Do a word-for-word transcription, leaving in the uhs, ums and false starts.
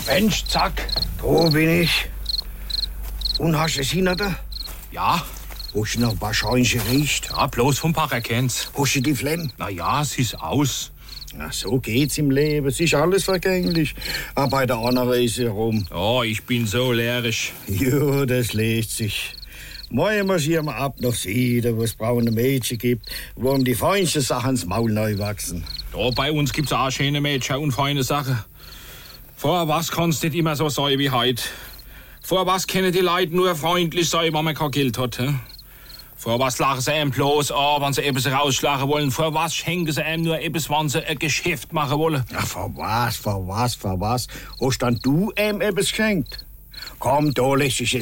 Mensch, zack. Da bin ich. Und hast du es hinter dir? Ja. Hast du noch wahrscheinlich riecht? Ja, bloß vom Paar erkennt's. Hast du die Flemm? Na ja, sie ist aus. Na, so geht's im Leben. Es ist alles vergänglich. Aber bei der anderen ist sie rum. Oh, ich bin so leerisch. Jo, das lässt sich. Morgen marschieren wir ab nach Süden, wo es braune Mädchen gibt, wo um die feinsten Sachen ins Maul neu wachsen. Da bei uns gibt's auch schöne Mädchen und feine Sachen. Vor was kann's nicht immer so sein wie heute? Vor was können die Leute nur freundlich sein, wenn man kein Geld hat? He? Vor was lachen sie einem bloß an, wenn sie etwas rausschlagen wollen? Vor was schenken sie einem nur etwas, wenn sie ein Geschäft machen wollen? Ach, vor was, vor was, vor was? Hast dann du ihm etwas geschenkt? Komm, da lässt sich jetzt